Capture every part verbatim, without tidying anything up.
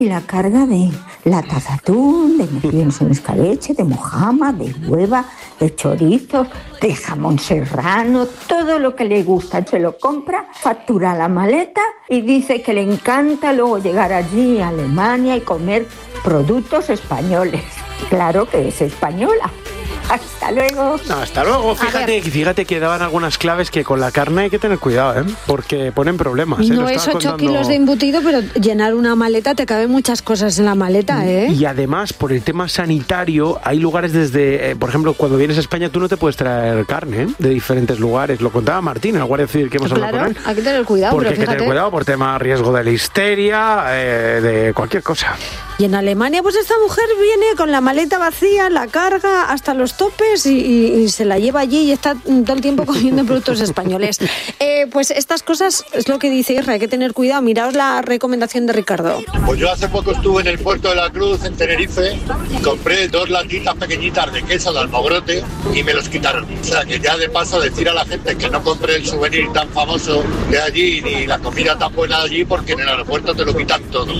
Y la carga de latas de atún, de mejillones en escabeche, de mojama, de hueva, de chorizos, de jamón serrano, todo lo que le gusta. Se lo compra, factura la maleta y dice que le encanta luego llegar allí a Alemania y comer productos españoles. Claro que es española. Hasta luego. No, hasta luego. Fíjate, fíjate que daban algunas claves que con la carne hay que tener cuidado, ¿eh? Porque ponen problemas. ¿eh? No es ocho contando... kilos de embutido, pero llenar una maleta, te caben muchas cosas en la maleta, ¿eh? Y además, por el tema sanitario, hay lugares desde, eh, por ejemplo, cuando vienes a España, tú no te puedes traer carne, ¿eh? De diferentes lugares. Lo contaba Martín, el guardia civil que hemos claro, hablado con él. Hay que tener cuidado, porque pero fíjate. hay que tener cuidado por tema riesgo de listeria, eh, de cualquier cosa. Y en Alemania, pues esta mujer viene con la maleta vacía, la carga hasta los topes y, y, y se la lleva allí y está todo el tiempo comiendo productos españoles. Eh, pues estas cosas es lo que dice Isra, hay que tener cuidado. Miraos la recomendación de Ricardo. Pues yo hace poco estuve en el puerto de la Cruz, en Tenerife, y compré dos latitas pequeñitas de queso de Almogrote y me los quitaron. O sea, que ya de paso decir a la gente que no compre el souvenir tan famoso de allí ni la comida tan buena de allí, porque en el aeropuerto te lo quitan todo.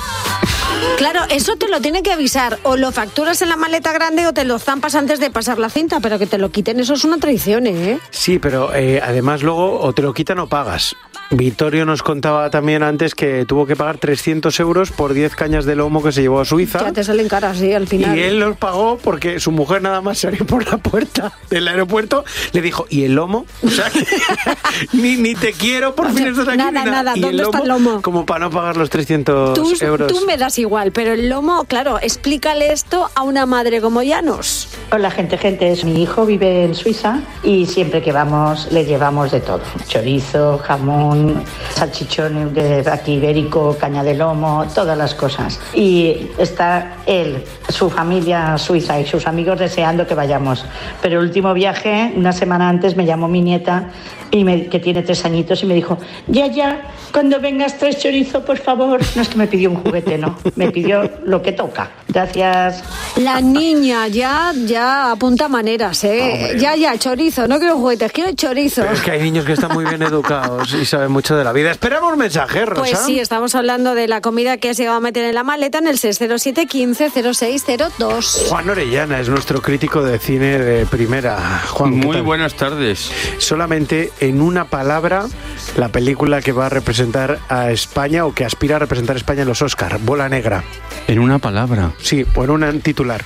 Claro, eso te lo tiene que avisar, o lo facturas en la maleta grande o te lo zampas antes de pasar la cinta, pero que te lo quiten, eso es una traición, ¿eh? Sí, pero eh, además luego o te lo quitan o pagas. Vittorio nos contaba también antes que tuvo que pagar trescientos euros por diez cañas de lomo que se llevó a Suiza. Ya te salen caras, sí, al final. Y él los pagó porque su mujer nada más salió por la puerta del aeropuerto, le dijo, ¿y el lomo? O sea, que, ni, ni te quiero por fin estás aquí. Nada, nada, nada, ¿Y ¿dónde el está el lomo? Como para no pagar los trescientos tú, euros. Tú me das igual, pero el lomo, claro, explícale esto a una madre como Llanos. Hola, gente, gente. Mi hijo vive en Suiza y siempre que vamos le llevamos de todo. Chorizo, jamón, salchichón de aquí ibérico, caña de lomo, todas las cosas. Y está él, su familia suiza y sus amigos deseando que vayamos. Pero el último viaje, una semana antes, me llamó mi nieta, y me, que tiene tres añitos, y me dijo, ya, ya, cuando vengas traes chorizo, por favor. No es que me pidió un juguete, no. Me pidió lo que toca. Gracias. La niña ya, ya apunta maneras, ¿eh? Hombre. Ya, ya, chorizo. No quiero juguetes, quiero chorizo. Pero es que hay niños que están muy bien educados y saben mucho de la vida. Esperamos un mensaje, Rosa. Pues sí, estamos hablando de la comida que has llegado a meter en la maleta en el seis cero siete, quince, cero seis cero dos. Juan Orellana es nuestro crítico de cine de primera. Juan, muy buenas tardes. Solamente en una palabra, la película que va a representar a España o que aspira a representar a España en los Oscar, Bola Negra. En una palabra. Sí, por un titular.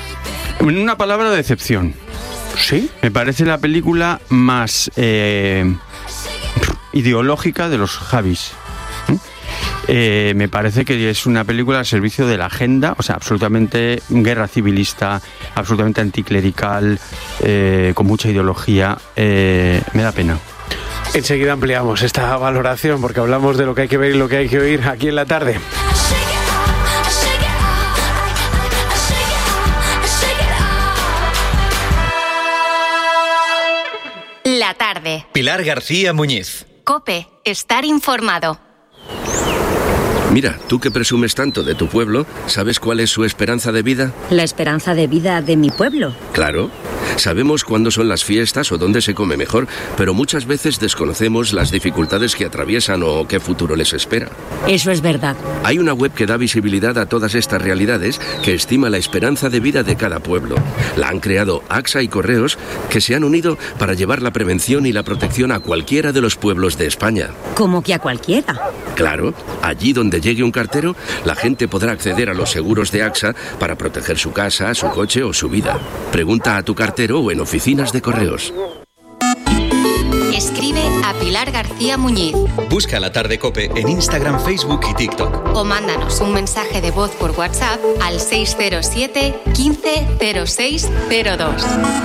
En una palabra, decepción. ¿Sí? Me parece la película más eh, ideológica de los Javis. ¿Mm? Eh, me parece que es una película al servicio de la agenda, o sea, absolutamente guerra civilista, absolutamente anticlerical, eh, con mucha ideología. Eh, me da pena. Enseguida ampliamos esta valoración porque hablamos de lo que hay que ver y lo que hay que oír aquí en la tarde. La tarde. Pilar García Muñiz. COPE. Estar informado. Mira, tú que presumes tanto de tu pueblo, ¿sabes cuál es su esperanza de vida? ¿La esperanza de vida de mi pueblo? Claro. Sabemos cuándo son las fiestas o dónde se come mejor, pero muchas veces desconocemos las dificultades que atraviesan o qué futuro les espera. Eso es verdad. Hay una web que da visibilidad a todas estas realidades, que estima la esperanza de vida de cada pueblo. La han creado AXA y Correos, que se han unido para llevar la prevención y la protección a cualquiera de los pueblos de España. ¿Cómo que a cualquiera? Claro, allí donde llegue un cartero, la gente podrá acceder a los seguros de AXA para proteger su casa, su coche o su vida. Pregunta a tu cartero o en oficinas de correos. Escribe a Pilar García Muñiz. Busca La Tarde COPE en Instagram, Facebook y TikTok. O mándanos un mensaje de voz por WhatsApp al seis cero siete, quince, cero seis cero dos.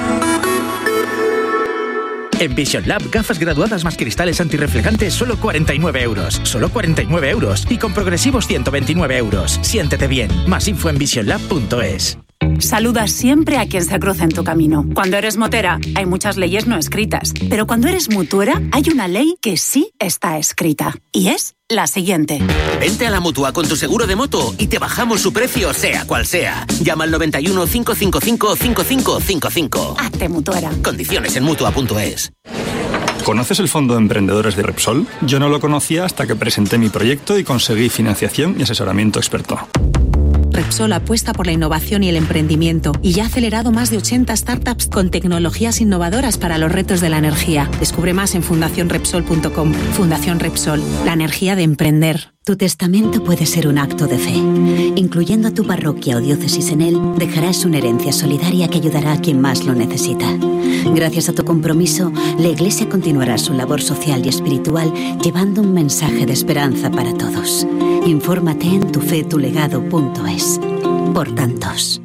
En Vision Lab, gafas graduadas más cristales antirreflejantes, solo cuarenta y nueve euros. Solo cuarenta y nueve euros. Y con progresivos ciento veintinueve euros. Siéntete bien. Más info en vision lab punto es. Saluda siempre a quien se cruce en tu camino. Cuando eres motera, hay muchas leyes no escritas. Pero cuando eres mutuera, hay una ley que sí está escrita. Y es la siguiente. Vente a la Mutua con tu seguro de moto y te bajamos su precio, sea cual sea. Llama al noventa y uno, cinco cinco cinco, cinco cinco cinco cinco. Hazte mutuera. Condiciones en mutua punto es. ¿Conoces el Fondo de Emprendedores de Repsol? Yo no lo conocía hasta que presenté mi proyecto y conseguí financiación y asesoramiento experto. Repsol apuesta por la innovación y el emprendimiento y ya ha acelerado más de ochenta startups con tecnologías innovadoras para los retos de la energía. Descubre más en fundación repsol punto com. Fundación Repsol, la energía de emprender. Tu testamento puede ser un acto de fe. Incluyendo a tu parroquia o diócesis en él, dejarás una herencia solidaria que ayudará a quien más lo necesita. Gracias a tu compromiso, la Iglesia continuará su labor social y espiritual llevando un mensaje de esperanza para todos. Infórmate en tu fe tu legado punto es. Por tantos.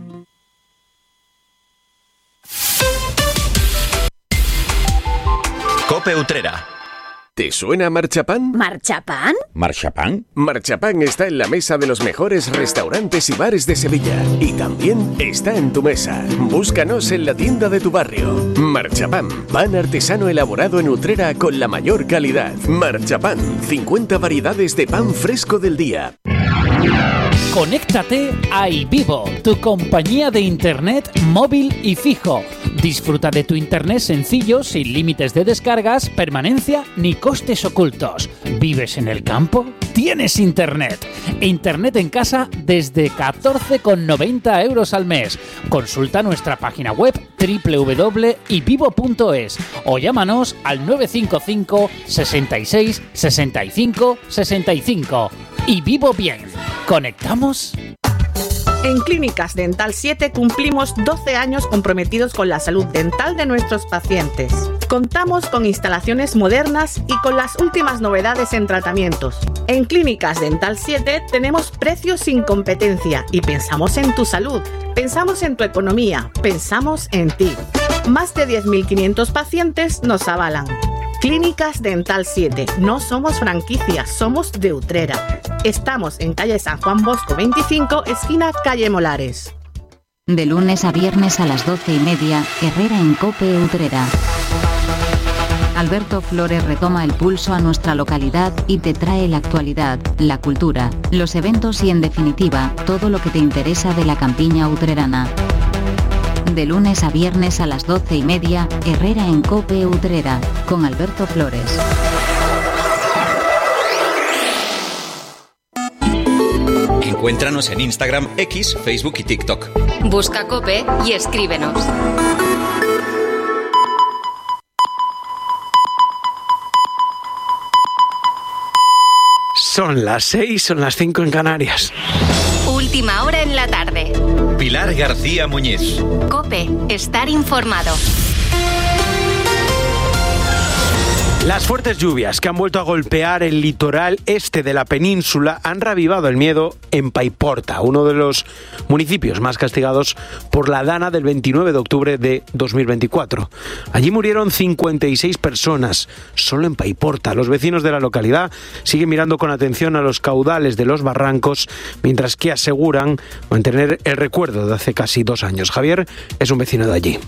COPE Utrera. ¿Te suena Marchapán? ¿Marchapán? ¿Marchapán? Marchapán está en la mesa de los mejores restaurantes y bares de Sevilla. Y también está en tu mesa. Búscanos en la tienda de tu barrio. Marchapán, pan artesano elaborado en Utrera con la mayor calidad. Marchapán, cincuenta variedades de pan fresco del día. Conéctate a iVivo, tu compañía de internet móvil y fijo. Disfruta de tu internet sencillo, sin límites de descargas, permanencia ni costes ocultos. ¿Vives en el campo? Tienes internet. Internet en casa desde catorce con noventa euros al mes. Consulta nuestra página web doble u doble u doble u punto ivivo punto es o llámanos al nueve cinco cinco, sesenta y seis, sesenta y cinco, sesenta y cinco. Y vivo bien. ¿Conectamos? En Clínicas Dental siete cumplimos doce años comprometidos con la salud dental de nuestros pacientes. Contamos con instalaciones modernas y con las últimas novedades en tratamientos. En Clínicas Dental siete tenemos precios sin competencia y pensamos en tu salud, pensamos en tu economía, pensamos en ti. Más de diez mil quinientos pacientes nos avalan. Clínicas Dental siete. No somos franquicias, somos de Utrera. Estamos en calle San Juan Bosco veinticinco, esquina calle Molares. De lunes a viernes a las doce y media, Herrera en COPE Utrera. Alberto Flores retoma el pulso a nuestra localidad y te trae la actualidad, la cultura, los eventos y en definitiva, todo lo que te interesa de la campiña utrerana. De lunes a viernes a las doce y media, Herrera en COPE Utrera, con Alberto Flores. Encuéntranos en Instagram, X, Facebook y TikTok. Busca COPE y escríbenos. Son las seis, son las cinco en Canarias. Última hora en la tarde. Pilar García Muñiz. COPE, estar informado. Las fuertes lluvias que han vuelto a golpear el litoral este de la península han reavivado el miedo en Paiporta, uno de los municipios más castigados por la dana del veintinueve de octubre de dos mil veinticuatro. Allí murieron cincuenta y seis personas, solo en Paiporta. Los vecinos de la localidad siguen mirando con atención a los caudales de los barrancos, mientras que aseguran mantener el recuerdo de hace casi dos años. Javier es un vecino de allí.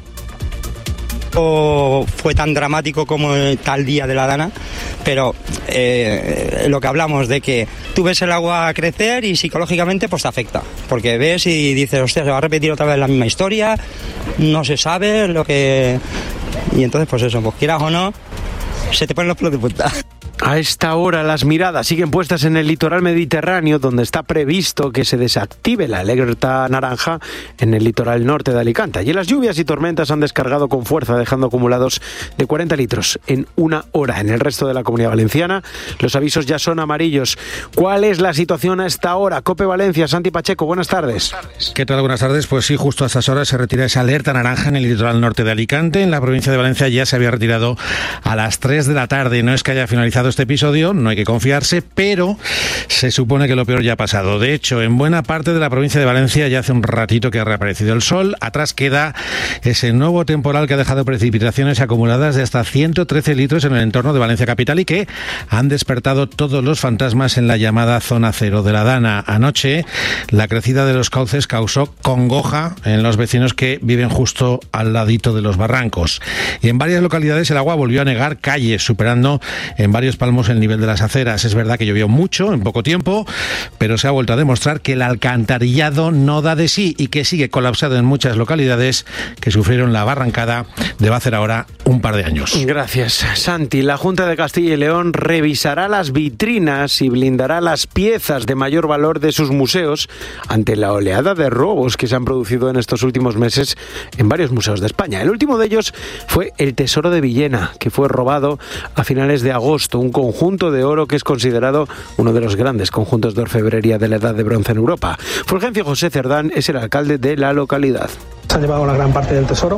Fue tan dramático como tal día de la dana, pero eh, lo que hablamos de que tú ves el agua crecer y psicológicamente pues te afecta, porque ves y dices, hostia, se va a repetir otra vez la misma historia, no se sabe lo que... Y entonces pues eso, pues quieras o no, se te ponen los pelos de punta. A esta hora las miradas siguen puestas en el litoral mediterráneo, donde está previsto que se desactive la alerta naranja en el litoral norte de Alicante. Allí las lluvias y tormentas han descargado con fuerza, dejando acumulados de cuarenta litros en una hora. En el resto de la Comunidad Valenciana los avisos ya son amarillos. ¿Cuál es la situación a esta hora? COPE Valencia, Santi Pacheco, buenas tardes. ¿Qué tal? Buenas tardes. Pues sí, justo a estas horas se retira esa alerta naranja en el litoral norte de Alicante. En la provincia de Valencia ya se había retirado a las tres de la tarde. No es que haya finalizado este episodio, no hay que confiarse, pero se supone que lo peor ya ha pasado. De hecho, en buena parte de la provincia de Valencia ya hace un ratito que ha reaparecido el sol. Atrás queda ese nuevo temporal que ha dejado precipitaciones acumuladas de hasta ciento trece litros en el entorno de Valencia capital y que han despertado todos los fantasmas en la llamada zona cero de la Dana. Anoche, la crecida de los cauces causó congoja en los vecinos que viven justo al ladito de los barrancos. Y en varias localidades el agua volvió a anegar calles, superando en varios Palmos el nivel de las aceras. Es verdad que llovió mucho en poco tiempo, pero se ha vuelto a demostrar que el alcantarillado no da de sí y que sigue colapsado en muchas localidades que sufrieron la barrancada de va a hacer ahora un par de años. Gracias, Santi. La Junta de Castilla y León revisará las vitrinas y blindará las piezas de mayor valor de sus museos ante la oleada de robos que se han producido en estos últimos meses en varios museos de España. El último de ellos fue el Tesoro de Villena, que fue robado a finales de agosto, un conjunto de oro que es considerado uno de los grandes conjuntos de orfebrería de la Edad de Bronce en Europa. Fulgencio José Cerdán es el alcalde de la localidad. Se ha llevado la gran parte del tesoro.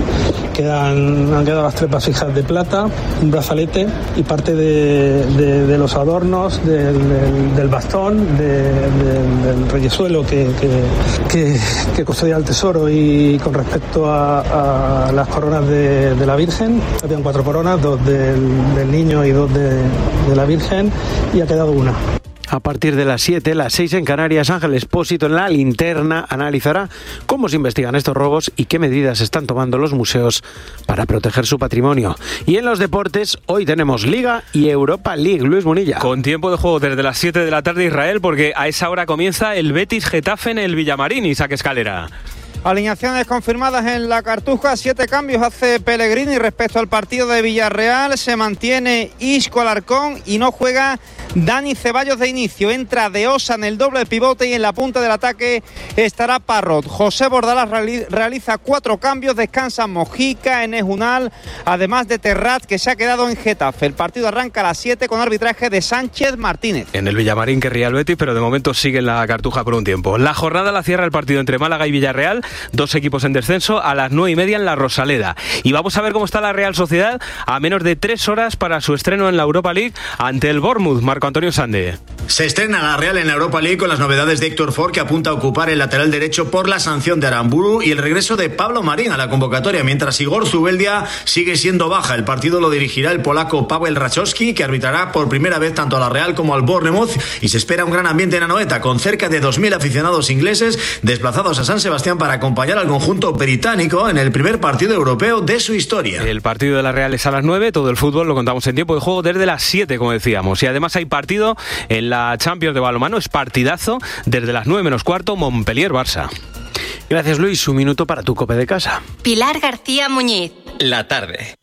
Quedan, han quedado las tres vasijas de plata, un brazalete y parte de, de, de los adornos del, del, del bastón, de, de, del reyesuelo que, que, que, que custodia el tesoro. Y con respecto a, a las coronas de, de la Virgen, habían cuatro coronas, dos del, del niño y dos de, de la Virgen, y ha quedado una. A partir de las siete, las seis en Canarias, Ángel Expósito en La Linterna analizará cómo se investigan estos robos y qué medidas están tomando los museos para proteger su patrimonio. Y en los deportes, hoy tenemos Liga y Europa League. Luis Munilla. Con tiempo de juego desde las siete de la tarde, Israel, porque a esa hora comienza el Betis Getafe en el Villamarín. Isaac Escalera. Alineaciones confirmadas en la Cartuja, siete cambios hace Pellegrini respecto al partido de Villarreal. Se mantiene Isco Alarcón y no juega Dani Ceballos de inicio. Entra De Osa en el doble pivote y en la punta del ataque estará Parrot. José Bordalás realiza cuatro cambios, descansa Mojica, Enes Unal, además de Terrat, que se ha quedado en Getafe. El partido arranca a las siete con arbitraje de Sánchez Martínez. En el Villamarín querría el Betis, pero de momento sigue en la Cartuja por un tiempo. La jornada la cierra el partido entre Málaga y Villarreal. Dos equipos en descenso a las nueve y media en la Rosaleda. Y vamos a ver cómo está la Real Sociedad a menos de tres horas para su estreno en la Europa League ante el Bournemouth. Marco Antonio Sande. Se estrena la Real en la Europa League con las novedades de Héctor Ford, que apunta a ocupar el lateral derecho por la sanción de Aramburu, y el regreso de Pablo Marín a la convocatoria, mientras Igor Zubeldia sigue siendo baja. El partido lo dirigirá el polaco Paweł Rachowski, que arbitrará por primera vez tanto a la Real como al Bournemouth, y se espera un gran ambiente en Anoeta, con cerca de dos mil aficionados ingleses desplazados a San Sebastián para acompañar al conjunto británico en el primer partido europeo de su historia. El partido de la Real es a las nueve, todo el fútbol lo contamos en tiempo de juego desde las siete, como decíamos, y además hay partido en la Champions de balonmano, es partidazo desde las nueve menos cuarto, Montpellier-Barça. Gracias, Luis. Un minuto para tu cope de casa. Pilar García Muñiz. La tarde.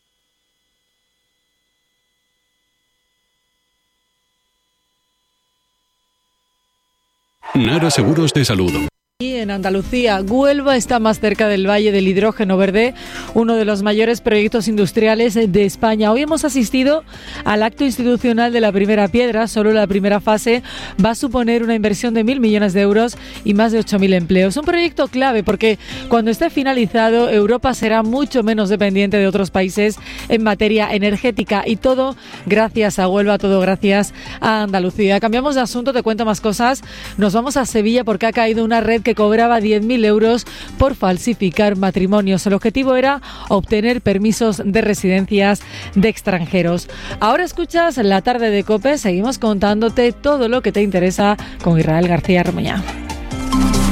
Nara Seguros de Salud. Y en Andalucía, Huelva está más cerca del Valle del Hidrógeno Verde, uno de los mayores proyectos industriales de España. Hoy hemos asistido al acto institucional de la primera piedra. Solo la primera fase va a suponer una inversión de mil millones de euros y más de ocho mil empleos. Un proyecto clave porque cuando esté finalizado, Europa será mucho menos dependiente de otros países en materia energética, y todo gracias a Huelva, todo gracias a Andalucía. Cambiamos de asunto, te cuento más cosas. Nos vamos a Sevilla porque ha caído una red que que cobraba diez mil euros por falsificar matrimonios. El objetivo era obtener permisos de residencias de extranjeros. Ahora escuchas La Tarde de COPE. Seguimos contándote todo lo que te interesa con Israel García Remuñá.